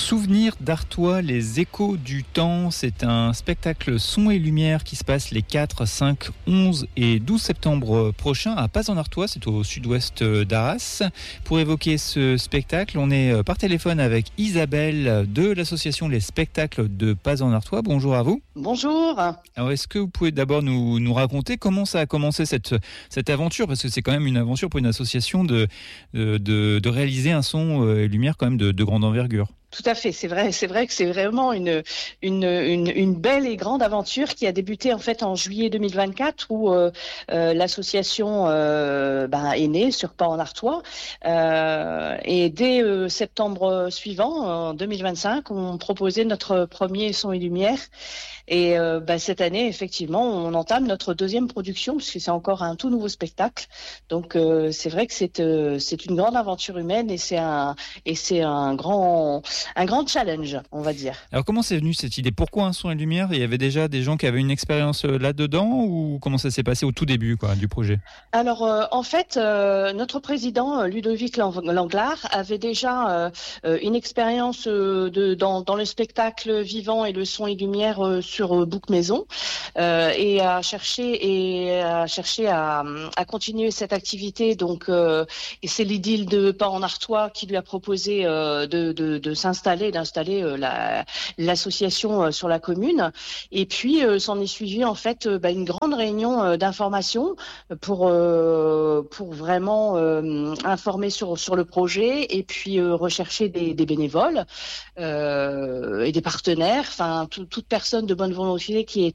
Souvenirs d'Artois, les échos du temps, c'est un spectacle son et lumière qui se passe les 4, 5, 11 et 12 septembre prochains à Paz-en-Artois, c'est au sud-ouest d'Arras. Pour évoquer ce spectacle, on est par téléphone avec Isabelle de l'association Les Spectacles de Paz-en-Artois. Bonjour à vous. Bonjour. Alors, est-ce que vous pouvez d'abord nous raconter comment ça a commencé cette aventure, parce que c'est quand même une aventure pour une association de réaliser un son et lumière quand même de grande envergure. Tout à fait, c'est vrai que c'est vraiment une belle et grande aventure qui a débuté en fait en juillet 2024 où l'association est née sur Paz-en-Artois et dès septembre suivant, en 2025, on proposait notre premier son et lumière. Et cette année, effectivement, on entame notre deuxième production puisque c'est encore un tout nouveau spectacle. Donc c'est vrai que c'est une grande aventure humaine et c'est un grand challenge, on va dire. Alors comment c'est venu cette idée ? Pourquoi un son et lumière ? Il y avait déjà des gens qui avaient une expérience là-dedans ou comment ça s'est passé au tout début du projet ? Alors en fait, notre président Ludovic Langlard avait déjà une expérience dans le spectacle vivant et le son et lumière sur Bouc Maison et a cherché à continuer cette activité. Donc et c'est l'idylle de Paz-en-Artois qui lui a proposé d'installer l'association sur la commune. Et puis s'en est suivi en fait une grande réunion d'information pour vraiment informer sur le projet et puis rechercher des bénévoles et des partenaires, enfin toute personne de bonne volonté qui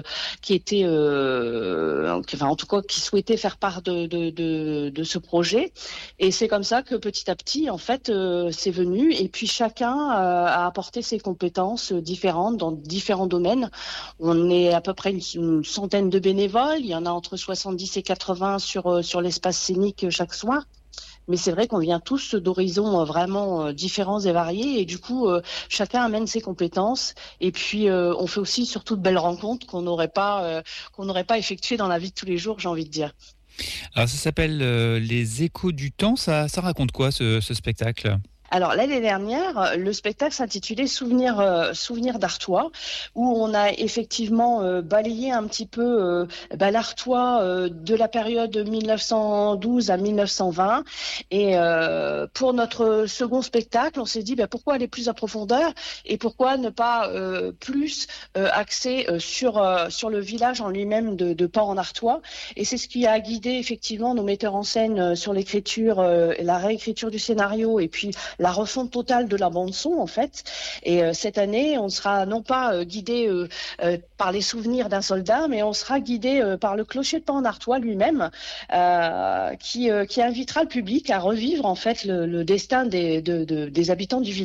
souhaitait faire part de ce projet. Et c'est comme ça que petit à petit en fait c'est venu et puis chacun a apporté ses compétences différentes dans différents domaines. On est à peu près une centaine de bénévoles, il y en a entre 70 et 80 sur l'espace scénique chaque soir. Mais c'est vrai qu'on vient tous d'horizons vraiment différents et variés et du coup chacun amène ses compétences et puis on fait aussi surtout de belles rencontres qu'on n'aurait pas effectuées dans la vie de tous les jours, j'ai envie de dire. Alors ça s'appelle Les Échos du temps, ça raconte quoi ce spectacle ? Alors l'année dernière, le spectacle s'intitulait Souvenirs d'Artois, où on a effectivement balayé un petit peu l'Artois de la période 1912 à 1920. Et pour notre second spectacle, on s'est dit pourquoi aller plus en profondeur et pourquoi ne pas plus axer sur le village en lui-même de Paz-en-Artois. Et c'est ce qui a guidé effectivement nos metteurs en scène sur l'écriture, la réécriture du scénario et puis la refonte totale de la bande-son en fait. Et cette année, on sera non pas guidé par les souvenirs d'un soldat, mais on sera guidé par le clocher de Paz-en-Artois lui-même, qui invitera le public à revivre en fait le destin des habitants du village.